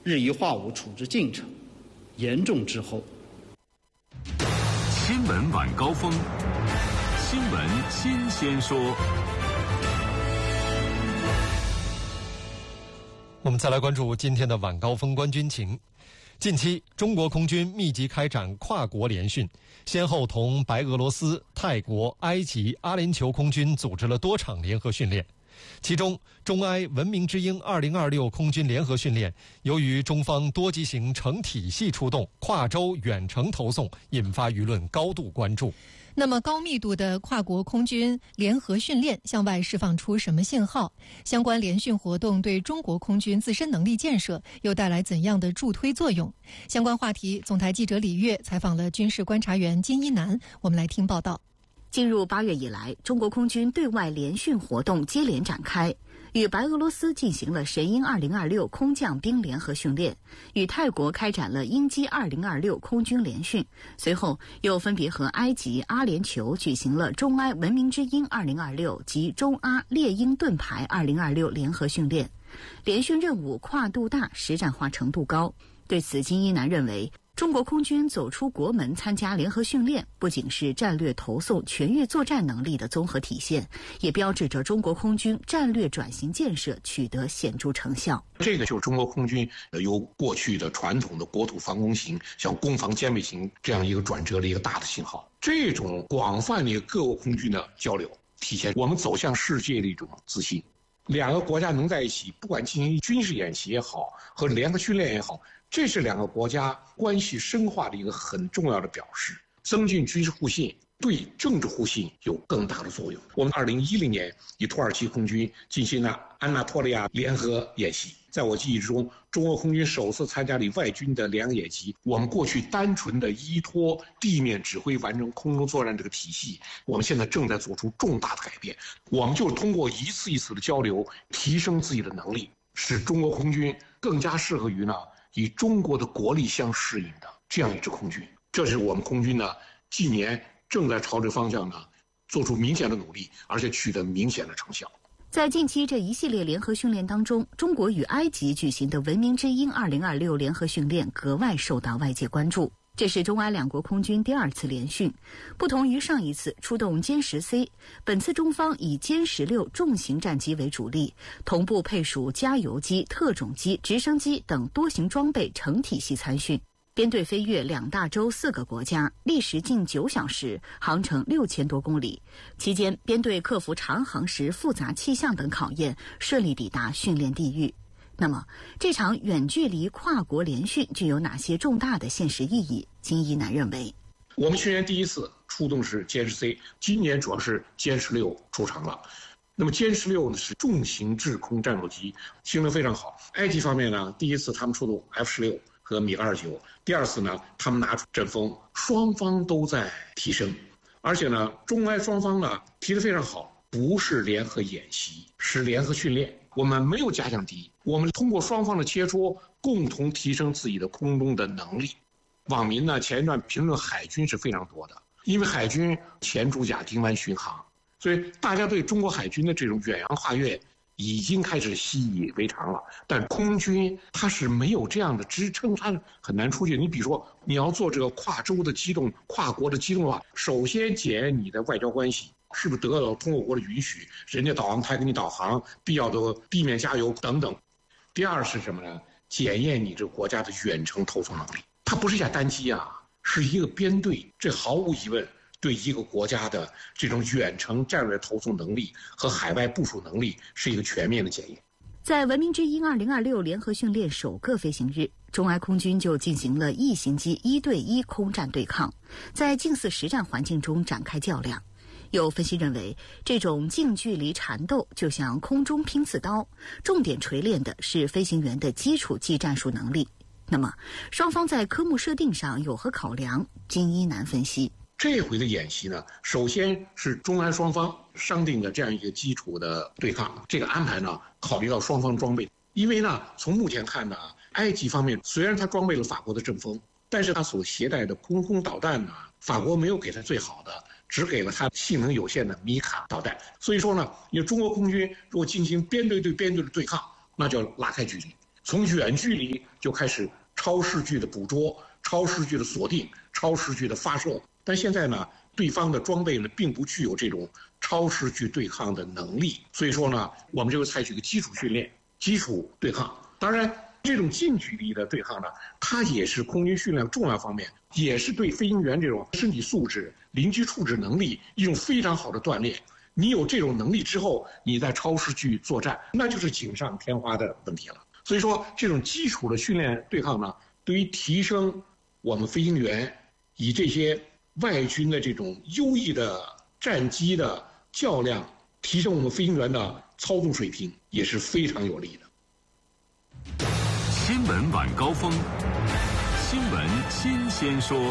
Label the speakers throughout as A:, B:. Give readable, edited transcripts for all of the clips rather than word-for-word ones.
A: 日益化武处置进程严重滞后。
B: 新闻晚高峰，新闻新鲜说。
C: 我们再来关注今天的晚高峰观军情。近期，中国空军密集开展跨国联训，先后同白俄罗斯、泰国、埃及、阿联酋空军组织了多场联合训练。其中，中埃文明之鹰2026空军联合训练，由于中方多机型成体系出动、跨洲远程投送，引发舆论高度关注。
D: 那么高密度的跨国空军联合训练向外释放出什么信号？相关联训活动对中国空军自身能力建设又带来怎样的助推作用？相关话题，总台记者李月采访了军事观察员金一南，我们来听报道。
E: 进入8月以来，中国空军对外联训活动接连展开，与白俄罗斯进行了神鹰2026空降兵联合训练，与泰国开展了鹰击2026空军联训，随后又分别和埃及、阿联酋举行了中埃文明之鹰2026及中阿猎鹰盾牌2026联合训练。联训任务跨度大，实战化程度高。对此，金一南认为，中国空军走出国门参加联合训练，不仅是战略投送全域作战能力的综合体现，也标志着中国空军战略转型建设取得显著成效。
F: 这个就是中国空军由过去的传统的国土防空型向攻防兼备型这样一个转折的一个大的信号。这种广泛的各国空军的交流，体现我们走向世界的一种自信。两个国家能在一起，不管进行军事演习也好，和联合训练也好，这是两个国家关系深化的一个很重要的表示，增进军事互信对政治互信有更大的作用。我们2010年与土耳其空军进行了安纳托利亚联合演习，在我记忆之中，中国空军首次参加了外军的联合演习。我们过去单纯的依托地面指挥完成空中作战这个体系，我们现在正在做出重大的改变。我们就是通过一次一次的交流，提升自己的能力，使中国空军更加适合于与中国的国力相适应的这样一支空军。这是我们空军近年正在朝这方向做出明显的努力，而且取得明显的成效。
E: 在近期这一系列联合训练当中，中国与埃及举行的文明之鹰2026联合训练格外受到外界关注。这是中埃两国空军第2次联训，不同于上一次出动歼10C，本次中方以歼16重型战机为主力，同步配属加油机、特种机、直升机等多型装备成体系参训。编队飞越2大洲4个国家，历时近9小时，航程6000多公里。期间，编队克服长航时复杂气象等考验，顺利抵达训练地域。那么，这场远距离跨国联训具有哪些重大的现实意义？金一南认为，
F: 我们去年第一次出动是歼10C，今年主要是歼16出场了。那么歼16是重型制空战斗机，性能非常好。埃及方面第一次他们出动 F-16和米格29，第2次他们拿出阵风，双方都在提升，而且中埃双方提得非常好，不是联合演习，是联合训练。我们没有假想敌，我们通过双方的切磋，共同提升自己的空中的能力。网民前一段评论海军是非常多的，因为海军前主甲丁湾巡航，所以大家对中国海军的这种远洋跨越已经开始习以为常了。但空军它是没有这样的支撑，它很难出去。你比如说，你要做这个跨洲的机动、跨国的机动的话，首先检验你的外交关系是不是得到中国国的允许，人家导航台给你导航，必要的地面加油等等。第2是什么呢？检验你这个国家的远程投送能力。它不是一架单机是一个编队，这毫无疑问对一个国家的这种远程战略投送能力和海外部署能力是一个全面的检验。
E: 在文明之鹰2026联合训练首个飞行日，中埃空军就进行了异型机1对1空战对抗，在近似实战环境中展开较量。有分析认为，这种近距离缠斗就像空中拼刺刀，重点锤炼的是飞行员的基础技战术能力。那么，双方在科目设定上有何考量？金一南分析，
F: 这回的演习首先是中埃双方商定的这样一个基础的对抗。这个安排考虑到双方装备，因为从目前看埃及方面虽然它装备了法国的阵风，但是它所携带的空导弹法国没有给它最好的，只给了它性能有限的米卡导弹。所以说因为中国空军如果进行编队对编队的对抗，那就要拉开距离。 从远距离就开始超视距的捕捉、超视距的锁定、超视距的发射。但现在呢，对方的装备呢并不具有这种超视距对抗的能力，所以说呢，我们就会采取一个基础训练、基础对抗。当然，这种近距离的对抗呢，它也是空军训练重要方面，也是对飞行员这种身体素质、临机处置能力一种非常好的锻炼。你有这种能力之后，你在超视距作战，那就是锦上添花的问题了。所以说，这种基础的训练对抗呢，对于提升我们飞行员以这些外军的这种优异的战机的较量，提升我们飞行员的操纵水平，也是非常有利的。
B: 新闻晚高峰，新闻新鲜说。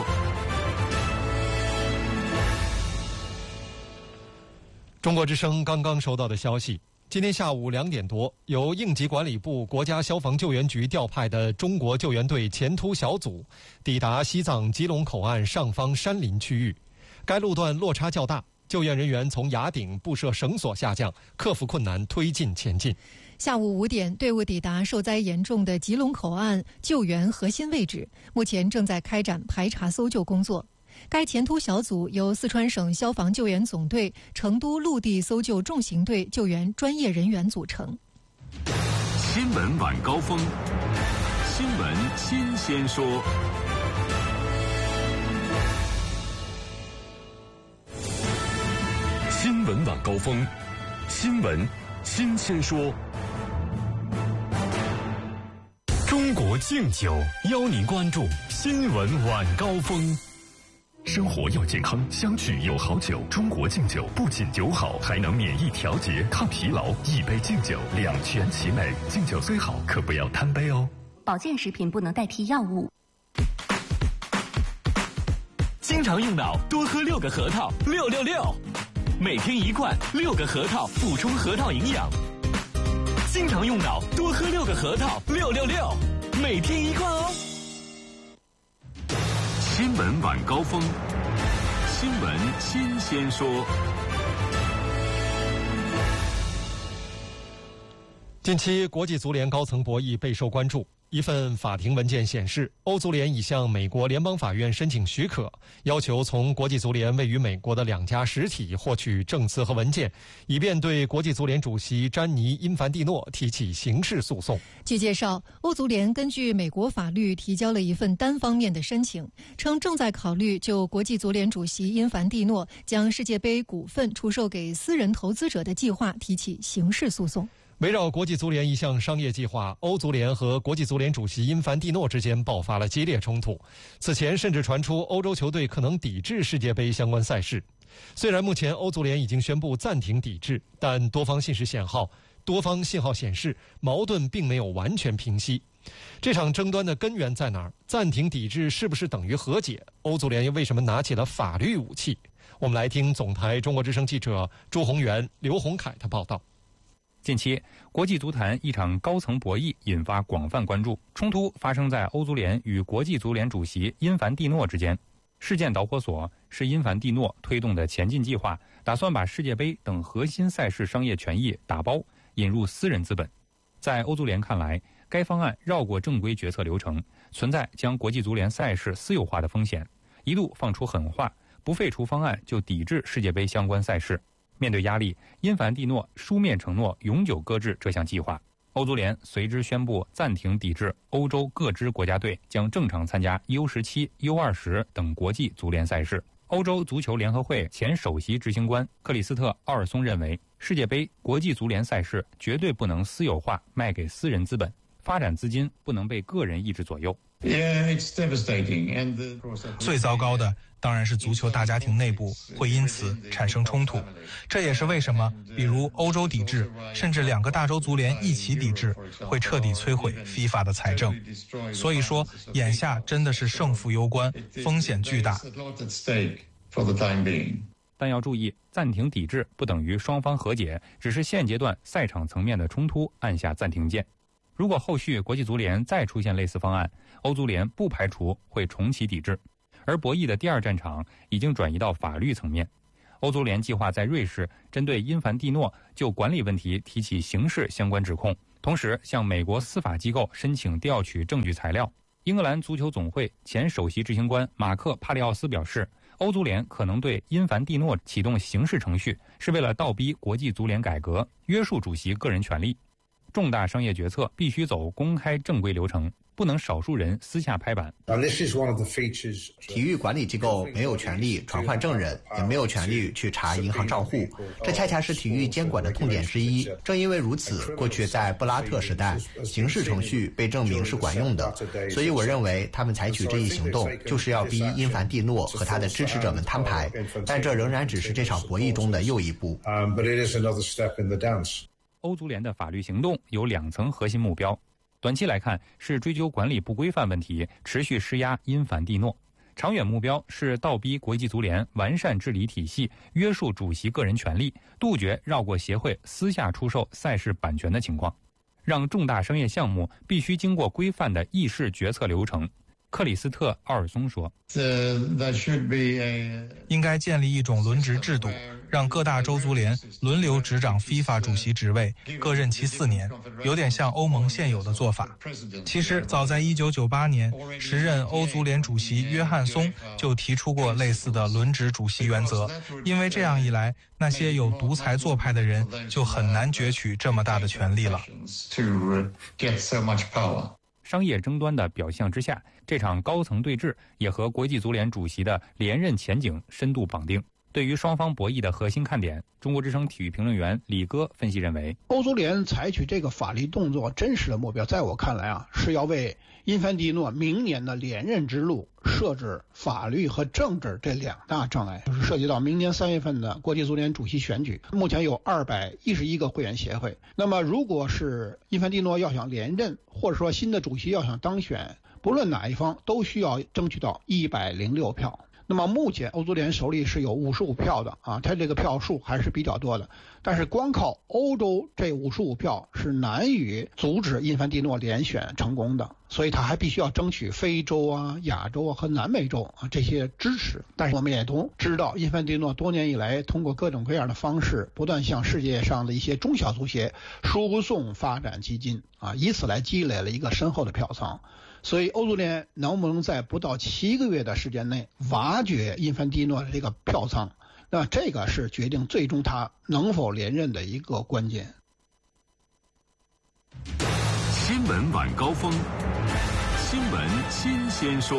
C: 中国之声刚刚收到的消息，今天下午2点多，由应急管理部国家消防救援局调派的中国救援队前突小组抵达西藏吉隆口岸上方山林区域。该路段落差较大，救援人员从崖顶布设绳索下降，克服困难推进前进。
D: 下午5点，队伍抵达受灾严重的吉隆口岸救援核心位置，目前正在开展排查搜救工作。该前突小组由四川省消防救援总队、成都陆地搜救重型队救援专业人员组成。
B: 新闻晚高峰，新闻新鲜说。
G: 新闻晚高峰，新闻新鲜说。中国敬酒邀您关注新闻晚高峰。生活要健康，相聚有好酒。中国敬酒不仅酒好，还能免疫调节、抗疲劳。一杯敬酒，两全其美。敬酒虽好，可不要贪杯哦。
H: 保健食品不能代替药物。
I: 经常用脑，多喝6个核桃，666。每天1罐，6个核桃，补充核桃营养。经常用脑，多喝6个核桃，666。每天1罐哦。
B: 新闻晚高峰，新闻新鲜说。
C: 近期国际足联高层博弈备受关注。一份法庭文件显示，欧足联已向美国联邦法院申请许可，要求从国际足联位于美国的2家实体获取证词和文件，以便对国际足联主席詹妮·因凡蒂诺提起刑事诉讼。
D: 据介绍，欧足联根据美国法律提交了一份单方面的申请，称正在考虑就国际足联主席因凡蒂诺将世界杯股份出售给私人投资者的计划提起刑事诉讼。
C: 围绕国际足联一项商业计划，欧足联和国际足联主席因凡蒂诺之间爆发了激烈冲突。此前甚至传出欧洲球队可能抵制世界杯相关赛事。虽然目前欧足联已经宣布暂停抵制，但多方信号显示矛盾并没有完全平息。这场争端的根源在哪儿？暂停抵制是不是等于和解？欧足联又为什么拿起了法律武器？我们来听总台中国之声记者朱宏元、刘洪凯的报道。
J: 近期，国际足坛一场高层博弈引发广泛关注，冲突发生在欧足联与国际足联主席因凡蒂诺之间。事件导火索是因凡蒂诺推动的前进计划，打算把世界杯等核心赛事商业权益打包引入私人资本。在欧足联看来，该方案绕过正规决策流程，存在将国际足联赛事私有化的风险，一度放出狠话，不废除方案就抵制世界杯相关赛事。面对压力，因凡蒂诺书面承诺永久搁置这项计划。欧足联随之宣布暂停抵制欧洲各支国家队将正常参加 U17、U20 等国际足联赛事。欧洲足球联合会前首席执行官克里斯特·奥尔松认为，世界杯国际足联赛事绝对不能私有化卖给私人资本，发展资金不能被个人意志左右。
K: 最糟糕的当然是足球大家庭内部会因此产生冲突，这也是为什么比如欧洲抵制，甚至2个大洲足联一起抵制，会彻底摧毁 FIFA 的财政。所以说，眼下真的是胜负攸关，风险巨大。
J: 但要注意，暂停抵制不等于双方和解，只是现阶段赛场层面的冲突按下暂停键。如果后续国际足联再出现类似方案，欧足联不排除会重启抵制。而博弈的第2战场已经转移到法律层面。欧足联计划在瑞士针对因凡蒂诺就管理问题提起刑事相关指控， 同时向美国司法机构申请调取证据材料。英格兰足球总会前首席执行官马克·帕利奥斯表示，欧足联可能对因凡蒂诺启动刑事程序，是为了倒逼国际足联改革，约束主席个人权利。重大商业决策必须走公开正规流程，不能少数人私下拍板。
L: 体育管理机构没有权利传唤证人，也没有权利去查银行账户，这恰恰是体育监管的痛点之一。正因为如此，过去在布拉特时代，刑事程序被证明是管用的，所以我认为他们采取这一行动，就是要逼因凡蒂诺和他的支持者们摊牌，但这仍然只是这场博弈中的又一步。
J: 欧足联的法律行动有2层核心目标，短期来看是追究管理不规范问题，持续施压因凡蒂诺；长远目标是倒逼国际足联完善治理体系，约束主席个人权利，杜绝绕过协会私下出售赛事版权的情况，让重大商业项目必须经过规范的议事决策流程。克里斯特·奥尔松说，
K: 应该建立一种轮值制度，让各大洲足联轮流执掌 FIFA 主席职位，各任期4年，有点像欧盟现有的做法。其实早在1998年，时任欧足联主席约翰松就提出过类似的轮值主席原则，因为这样一来，那些有独裁做派的人就很难攫取这么大的权力了。
J: 商业争端的表象之下，这场高层对峙也和国际足联主席的连任前景深度绑定。对于双方博弈的核心看点，中国之声体育评论员李哥分析认为，
M: 欧足联采取这个法律动作真实的目标，在我看来是要为因凡蒂诺明年的连任之路设置法律和政治这2大障碍，就是涉及到明年3月份的国际足联主席选举。目前有211个会员协会，那么如果是因凡蒂诺要想连任，或者说新的主席要想当选，不论哪一方都需要争取到106票。那么目前欧足联手里是有55票的他这个票数还是比较多的，但是光靠欧洲这55票是难以阻止因凡蒂诺连选成功的，所以他还必须要争取非洲亚洲和南美洲这些支持。但是我们也都知道，因凡蒂诺多年以来通过各种各样的方式，不断向世界上的一些中小足协输送发展基金以此来积累了一个深厚的票仓。所以欧足联能不能在不到7个月的时间内挖掘因凡蒂诺的这个票仓，那这个是决定最终他能否连任的一个关键。
B: 新闻晚高峰，新闻新鲜说。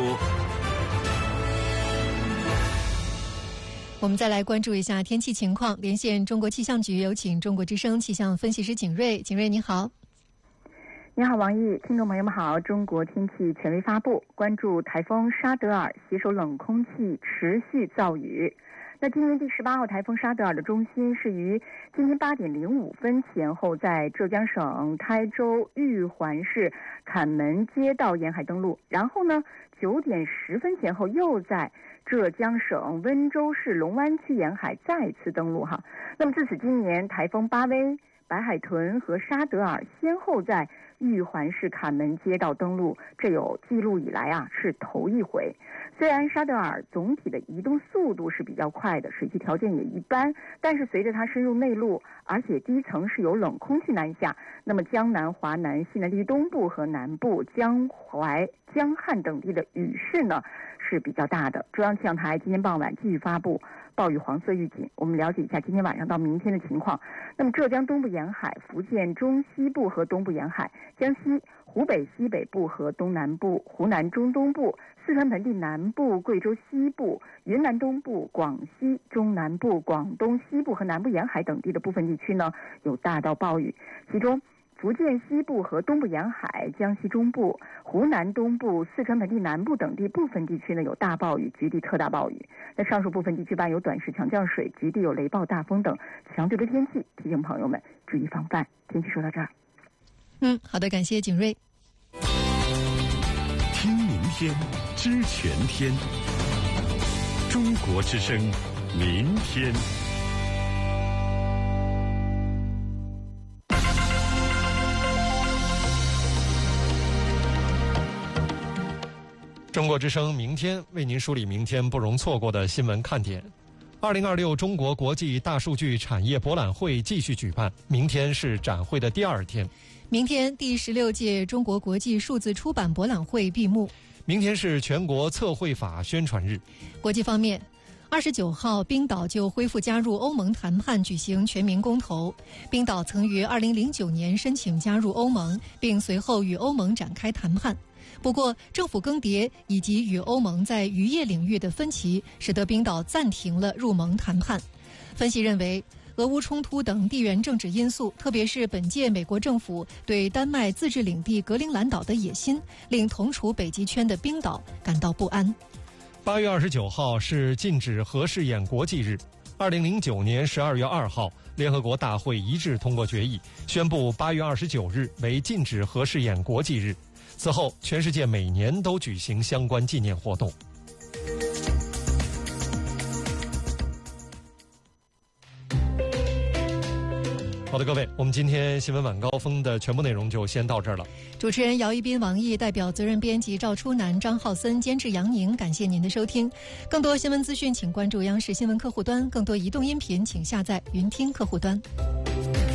D: 我们再来关注一下天气情况，连线中国气象局，有请中国之声气象分析师景睿。景睿你好。
N: 你好，王毅，听众朋友们好。中国天气权威发布，关注台风沙德尔携手冷空气持续造雨。那今年第18号台风沙德尔的中心是于今天8点05分前后在浙江省台州玉环市坎门街道沿海登陆，然后呢9点10分前后又在浙江省温州市龙湾区沿海再次登陆哈。那么自此今年台风巴威、白海豚和沙德尔先后在玉环市坎门街道登陆，这有记录以来是头一回。虽然沙德尔总体的移动速度是比较快的，水汽条件也一般，但是随着它深入内陆，而且低层是有冷空气南下，那么江南、华南、西南地区东部和南部、江淮、江汉等地的雨势呢是比较大的。中央气象台今天傍晚继续发布暴雨黄色预警。我们了解一下今天晚上到明天的情况。那么浙江东部沿海、福建中西部和东部沿海、江西、湖北西北部和东南部、湖南中东部、四川盆地南部、贵州西部、云南东部、广西中南部、广东西部和南部沿海等地的部分地区呢有大到暴雨，其中福建西部和东部沿海、江西中部、湖南东部、四川盆地南部等地部分地区呢有大暴雨，局地特大暴雨。那上述部分地区伴有短时强降水，局地有雷暴、大风等强对流天气，提醒朋友们注意防范。天气说到这儿。
D: 好的，感谢景睿。
B: 听明天，知全天。中国之声，明天。
C: 中国之声明天为您梳理明天不容错过的新闻看点。 2026中国国际大数据产业博览会继续举办，明天是展会的第2天。
D: 明天第16届中国国际数字出版博览会闭幕。
C: 明天是全国测绘法宣传日。
D: 国际方面，29号，冰岛就恢复加入欧盟谈判举行全民公投。冰岛曾于2009年申请加入欧盟，并随后与欧盟展开谈判。不过，政府更迭以及与欧盟在渔业领域的分歧，使得冰岛暂停了入盟谈判。分析认为，俄乌冲突等地缘政治因素，特别是本届美国政府对丹麦自治领地格陵兰岛的野心，令同处北极圈的冰岛感到不安。
C: 8月29号是禁止核试验国际日。2009年12月2号，联合国大会一致通过决议，宣布8月29日为禁止核试验国际日。此后，全世界每年都举行相关纪念活动。好的，各位，我们今天新闻晚高峰的全部内容就先到这儿了。
D: 主持人姚一斌、王毅，代表责任编辑赵初南、张浩森，监制杨宁，感谢您的收听。更多新闻资讯，请关注央视新闻客户端；更多移动音频，请下载云听客户端。